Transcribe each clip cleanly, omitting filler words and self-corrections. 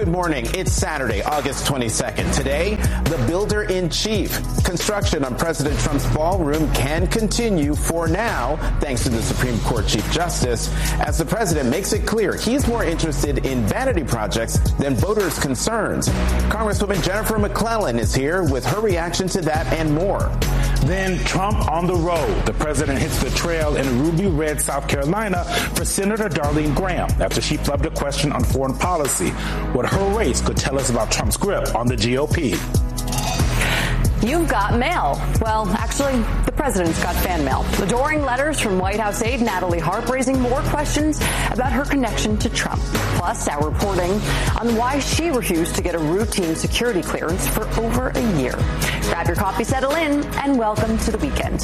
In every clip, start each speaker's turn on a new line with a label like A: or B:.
A: Good morning. It's Saturday, August 22nd. Today, the builder-in-chief. Construction on President Trump's ballroom can continue for now, thanks to the Supreme Court Chief Justice, as the president makes it clear he's more interested in vanity projects than voters' concerns. Congresswoman Jennifer McClellan is here with her reaction to that and more.
B: Then Trump on the road. The president hits the trail in Ruby Red, South Carolina for Senator Darlene Graham after she flubbed a question on foreign policy. What her race could tell us about Trump's grip on the GOP.
C: You've got mail. Well, actually, the president's got fan mail. Adoring letters from White House aide Natalie Harp raising more questions about her connection to Trump. Plus, our reporting on why she refused to get a routine security clearance for over a year. Grab your coffee, settle in, and welcome to the weekend.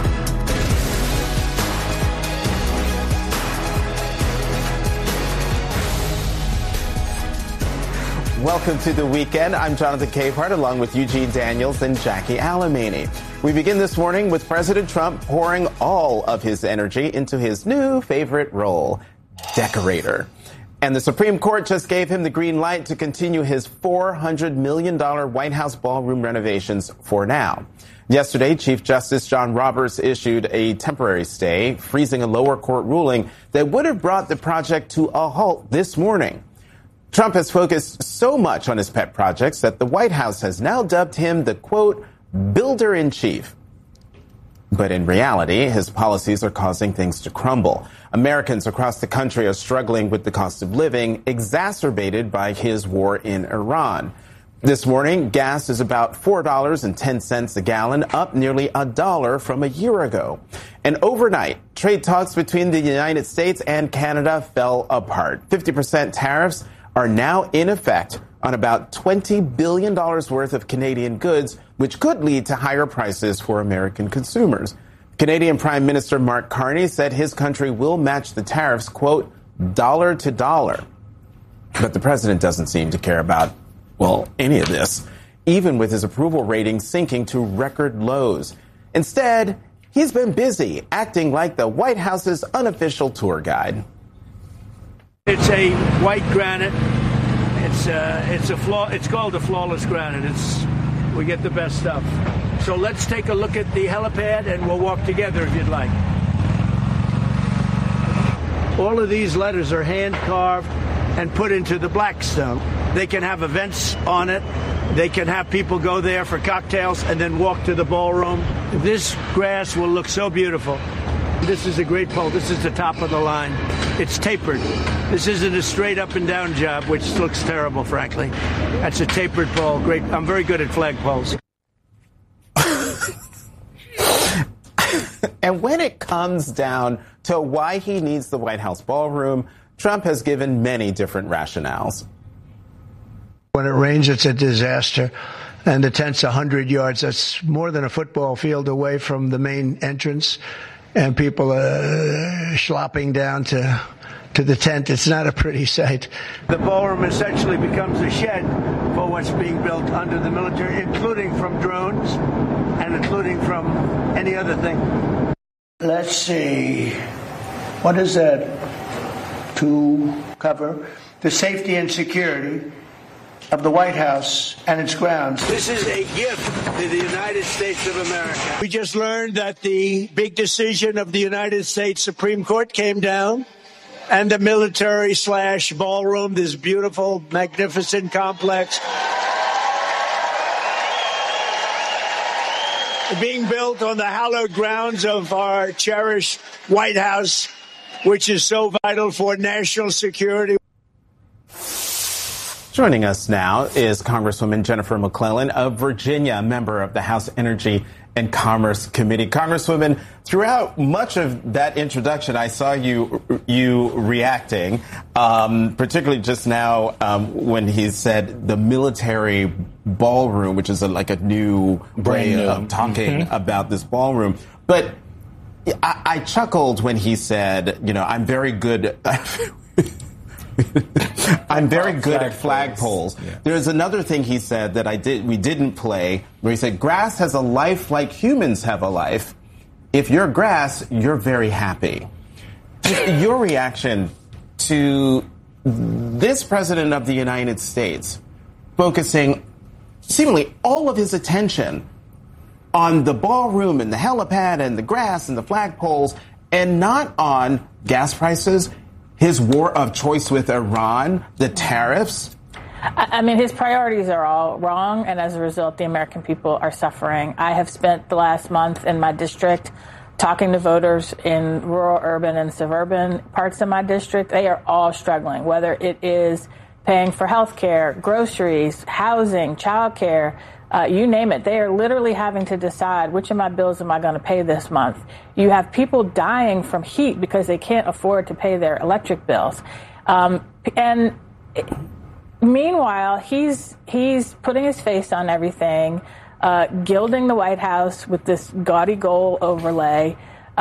A: Welcome to the weekend. I'm Jonathan Capehart, along with Eugene Daniels and Jackie Alamany. We begin this morning with President Trump pouring all of his energy into his new favorite role, decorator. And the Supreme Court just gave him the green light to continue his $400 million White House ballroom renovations for now. Yesterday, Chief Justice John Roberts issued a temporary stay, freezing a lower court ruling that would have brought the project to a halt this morning. Trump has focused so much on his pet projects that the White House has now dubbed him the, quote, builder-in-chief. But in reality, his policies are causing things to crumble. Americans across the country are struggling with the cost of living, exacerbated by his war in Iran. This morning, gas is about $4.10 a gallon, up nearly $1 from a year ago. And overnight, trade talks between the United States and Canada fell apart. 50% tariffs are now in effect on about $20 billion worth of Canadian goods, which could lead to higher prices for American consumers. Canadian Prime Minister Mark Carney said his country will match the tariffs, quote, dollar to dollar. But the president doesn't seem to care about, well, any of this, even with his approval rating sinking to record lows. Instead, he's been busy acting like the White House's unofficial tour guide.
D: It's a white granite. It's called a flawless granite. We get the best stuff. So let's take a look at the helipad and we'll walk together if you'd like. All of these letters are hand carved and put into the black stone. They can have events on it. They can have people go there for cocktails and then walk to the ballroom. This grass will look so beautiful. This is a great pole. This is the top of the line. It's tapered. This isn't a straight up and down job, which looks terrible, frankly. That's a tapered pole. Great. I'm very good at flagpoles.
A: And when it comes down to why he needs the White House ballroom, Trump has given many different rationales.
E: When it rains, it's a disaster. And the tent's 100 yards. That's more than a football field away from the main entrance. And people are slopping down to the tent. It's not a pretty sight.
D: The ballroom essentially becomes a shed for what's being built under the military, including from drones and including from any other thing. Let's see. What is that? To cover the safety and security of the White House and its grounds. This is a gift to the United States of America. We just learned that the big decision of the United States Supreme Court came down, and the military/ballroom, this beautiful, magnificent complex, being built on the hallowed grounds of our cherished White House, which is so vital for national security.
A: Joining us now is Congresswoman Jennifer McClellan of Virginia, a member of the House Energy and Commerce Committee. Congresswoman, throughout much of that introduction, I saw you reacting, particularly just now when he said the military ballroom, which is like a new way of talking about this ballroom. But I chuckled when he said, I'm very good I'm very good at flagpoles. Yeah. There's another thing he said that we didn't play, where he said, grass has a life like humans have a life. If you're grass, you're very happy. Your reaction to this president of the United States focusing seemingly all of his attention on the ballroom and the helipad and the grass and the flagpoles and not on gas prices, his war of choice with Iran, the tariffs?
F: I mean, his priorities are all wrong, and as a result, the American people are suffering. I have spent the last month in my district talking to voters in rural, urban, and suburban parts of my district. They are all struggling, whether it is paying for health care, groceries, housing, child care, you name it. They are literally having to decide, which of my bills am I going to pay this month? You have people dying from heat because they can't afford to pay their electric bills. Meanwhile, he's putting his face on everything, gilding the White House with this gaudy gold overlay,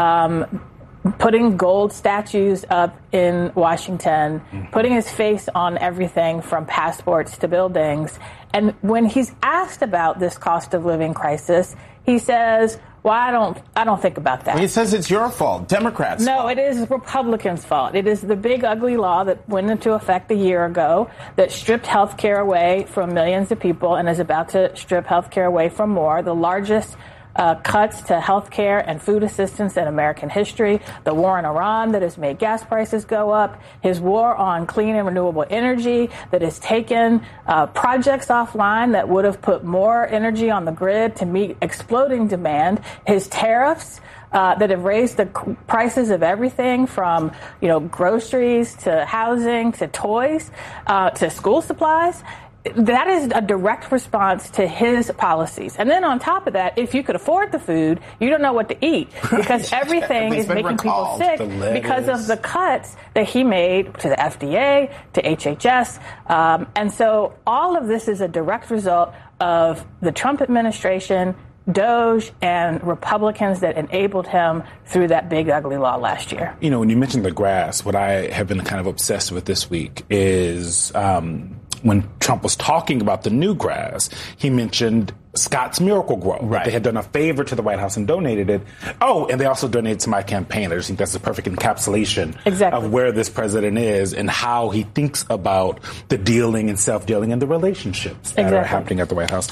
F: putting gold statues up in Washington, putting his face on everything from passports to buildings. And when he's asked about this cost of living crisis, he says, well, I don't think about that.
A: He says it's your fault, Democrats' fault.
F: No, it is Republicans' fault. It is the big ugly law that went into effect a year ago that stripped health care away from millions of people and is about to strip health care away from more. The largest cuts to health care and food assistance in American history, the war in Iran that has made gas prices go up, his war on clean and renewable energy that has taken projects offline that would have put more energy on the grid to meet exploding demand, his tariffs that have raised the prices of everything from, groceries to housing to toys to school supplies. That is a direct response to his policies. And then on top of that, if you could afford the food, you don't know what to eat because everything is making people sick because of the cuts that he made to the FDA, to HHS. And so all of this is a direct result of the Trump administration, DOJ, and Republicans that enabled him through that big ugly law last year.
B: When you mentioned the grass, what I have been kind of obsessed with this week is when Trump was talking about the new grass, he mentioned Scott's Miracle-Gro. Right. They had done a favor to the White House and donated it. Oh, and they also donated to my campaign. I just think that's the perfect encapsulation of where this president is and how he thinks about the dealing and self-dealing and the relationships that are happening at the White House.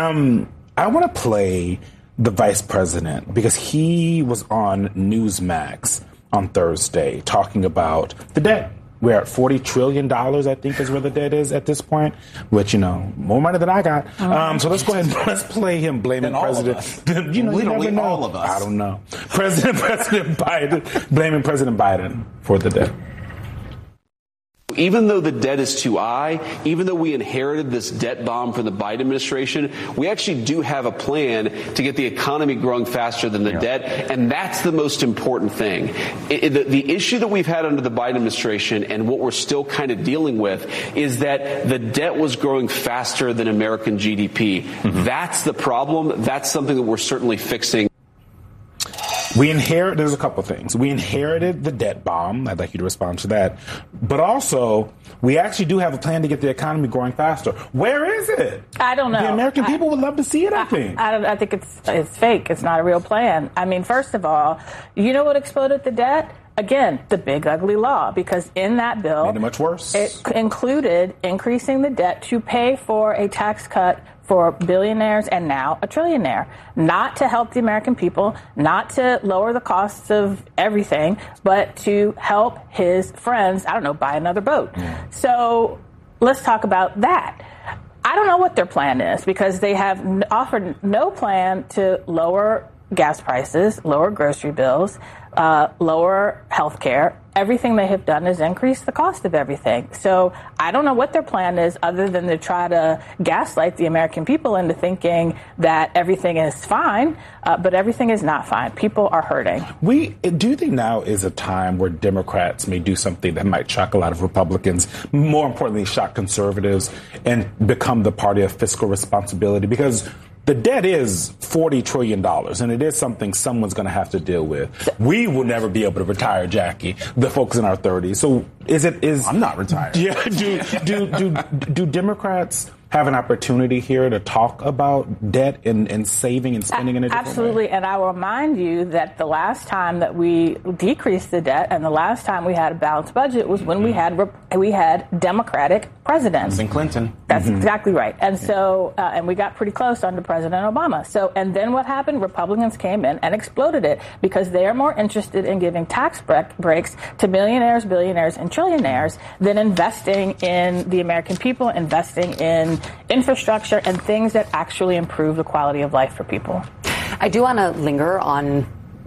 B: I want to play the vice president because he was on Newsmax on Thursday talking about the debt. We're at $40 trillion, I think, is where the debt is at this point, which, more money than I got. So let's go ahead and let's play him blaming President.
A: Literally all of us.
B: I don't know. President Biden, blaming President Biden for the debt.
G: Even though the debt is too high, even though we inherited this debt bomb from the Biden administration, we actually do have a plan to get the economy growing faster than the debt, and that's the most important thing. The issue that we've had under the Biden administration and what we're still kind of dealing with is that the debt was growing faster than American GDP. That's the problem. That's something that we're certainly fixing.
B: There's a couple things. We inherited the debt bomb. I'd like you to respond to that. But also, we actually do have a plan to get the economy growing faster. Where is it?
F: I don't know.
B: The American people would love to see it, I think.
F: I think it's fake. It's not a real plan. I mean, first of all, you know what exploded the debt? Again, the big ugly law, because in that bill,
B: made it much worse.
F: It included increasing the debt to pay for a tax cut for billionaires and now a trillionaire, not to help the American people, not to lower the costs of everything, but to help his friends, buy another boat. So let's talk about that. I don't know what their plan is because they have offered no plan to lower gas prices, lower grocery bills, lower health care. Everything they have done is increase the cost of everything. So I don't know what their plan is other than to try to gaslight the American people into thinking that everything is fine, but everything is not fine. People are hurting.
B: Do you think now is a time where Democrats may do something that might shock a lot of Republicans, more importantly, shock conservatives, and become the party of fiscal responsibility? Because the debt is $40 trillion, and it is something someone's going to have to deal with. We will never be able to retire, Jackie, the folks in our 30s. So I'm
A: not retired.
B: Yeah. Do Democrats have an opportunity here to talk about debt and saving and spending in a different
F: Absolutely.
B: way?
F: And I will remind you that the last time that we decreased the debt and the last time we had a balanced budget was when we had Democratic presidents.
A: President Clinton.
F: That's exactly right. And so, and we got pretty close under President Obama. So, and then what happened? Republicans came in and exploded it because they are more interested in giving tax breaks to millionaires, billionaires, and trillionaires than investing in the American people, investing in infrastructure and things that actually improve the quality of life for people.
C: I do want to linger on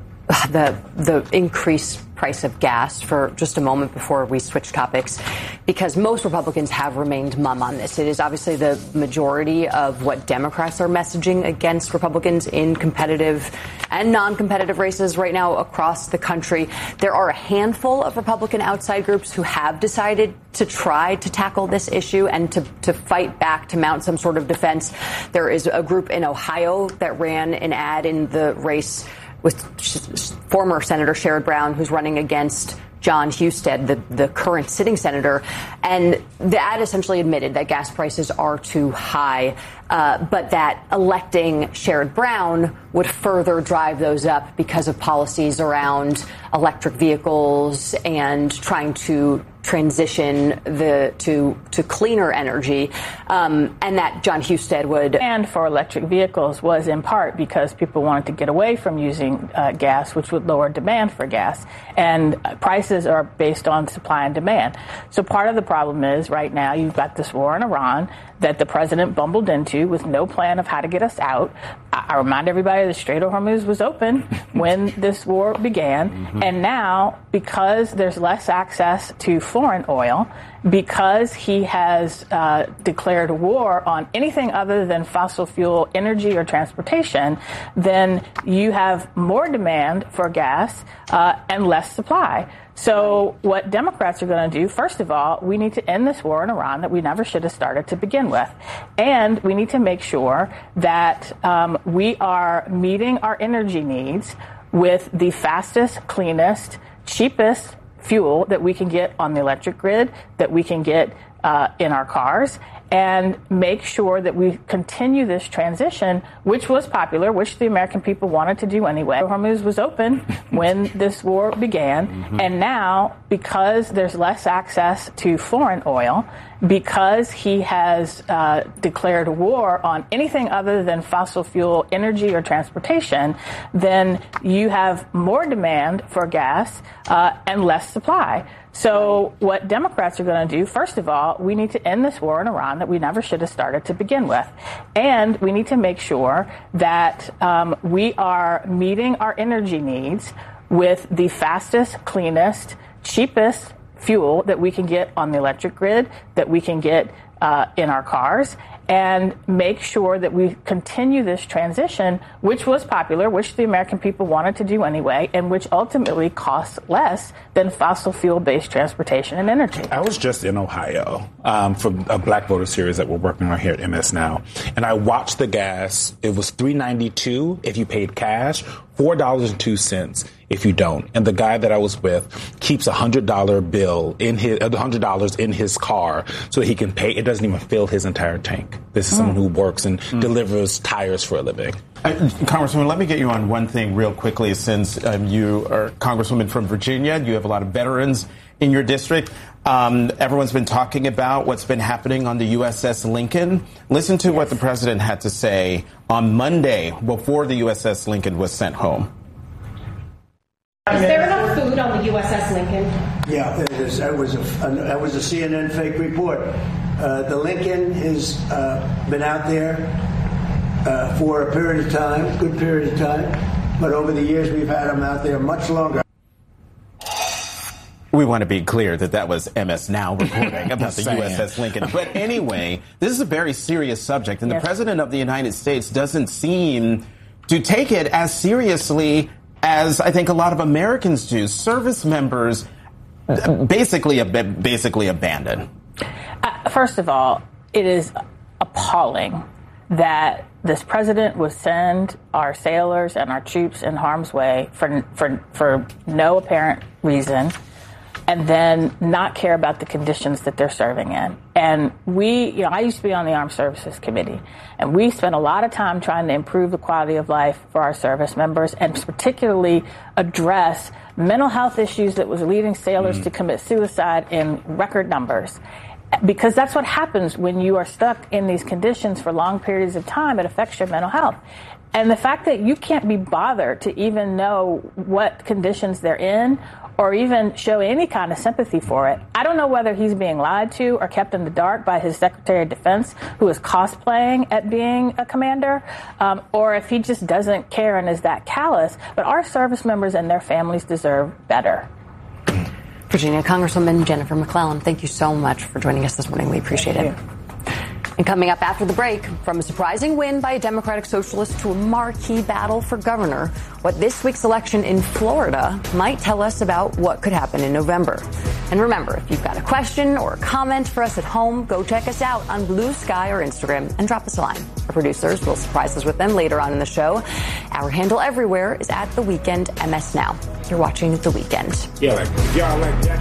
C: the increased price of gas for just a moment before we switch topics, because most Republicans have remained mum on this. It is obviously the majority of what Democrats are messaging against Republicans in competitive and non-competitive races right now across the country. There are a handful of Republican outside groups who have decided to try to tackle this issue and to fight back, to mount some sort of defense. There is a group in Ohio that ran an ad in the race with former Senator Sherrod Brown, who's running against John Husted, the current sitting senator. And the ad essentially admitted that gas prices are too high, but that electing Sherrod Brown would further drive those up because of policies around electric vehicles and trying to transition to cleaner energy, and that John Husted would.
F: And for electric vehicles was in part because people wanted to get away from using gas, which would lower demand for gas. And prices are based on supply and demand. So part of the problem is right now you've got this war in Iran that the president bumbled into with no plan of how to get us out. I remind everybody the Strait of Hormuz was open when this war began. And now, because there's less access to foreign oil, because he has declared war on anything other than fossil fuel energy or transportation, then you have more demand for gas and less supply. So what Democrats are going to do, first of all, we need to end this war in Iran that we never should have started to begin with. And we need to make sure that we are meeting our energy needs with the fastest, cleanest, cheapest fuel that we can get on the electric grid, that we can get in our cars, and make sure that we continue this transition, which was popular, which the American people wanted to do anyway. Hormuz was open when this war began, and now, because there's less access to foreign oil, because he has declared war on anything other than fossil fuel energy or transportation, then you have more demand for gas and less supply. So what Democrats are going to do, first of all, we need to end this war in Iran that we never should have started to begin with. And we need to make sure that we are meeting our energy needs with the fastest, cleanest, cheapest fuel that we can get on the electric grid, that we can get in our cars, and make sure that we continue this transition, which was popular, which the American people wanted to do anyway, and which ultimately costs less than fossil fuel-based transportation and energy.
B: I was just in Ohio for a Black Voter Series that we're working on here at MS Now, and I watched the gas. It was $3.92 if you paid cash, $4.02 if you don't. And the guy that I was with keeps $100 bill in his $100 in his car so that he can pay. It doesn't even fill his entire tank. This is someone who works and delivers tires for a living.
A: Congresswoman, let me get you on one thing real quickly, since you are Congresswoman from Virginia. You have a lot of veterans in your district. Everyone's been talking about what's been happening on the USS Lincoln. Listen to what the president had to say on Monday before the USS Lincoln was sent home.
H: Is there enough food on the USS Lincoln?
D: Yeah, it is. That was a CNN fake report. The Lincoln has been out there for a period of time, good period of time, but over the years we've had them out there much longer.
A: We want to be clear that was MS Now reporting about the USS Lincoln. But anyway, this is a very serious subject, and the President of the United States doesn't seem to take it as seriously as I think a lot of Americans do. Service members basically abandoned.
F: First of all, it is appalling that this president would send our sailors and our troops in harm's way for no apparent reason. and then not care about the conditions that they're serving in. And I used to be on the Armed Services Committee, and we spent a lot of time trying to improve the quality of life for our service members, and particularly address mental health issues that was leading sailors to commit suicide in record numbers. Because that's what happens when you are stuck in these conditions for long periods of time. It affects your mental health. And the fact that you can't be bothered to even know what conditions they're in or even show any kind of sympathy for it. I don't know whether he's being lied to or kept in the dark by his Secretary of Defense, who is cosplaying at being a commander, or if he just doesn't care and is that callous. But our service members and their families deserve better.
C: Virginia Congresswoman Jennifer McClellan, thank you so much for joining us this morning. We appreciate it. And coming up after the break, from a surprising win by a Democratic socialist to a marquee battle for governor, what this week's election in Florida might tell us about what could happen in November. And remember, if you've got a question or a comment for us at home, go check us out on Blue Sky or Instagram and drop us a line. Our producers will surprise us with them later on in the show. Our handle everywhere is @TheWeekendMS Now. You're watching The Weekend.
B: Yeah, like that.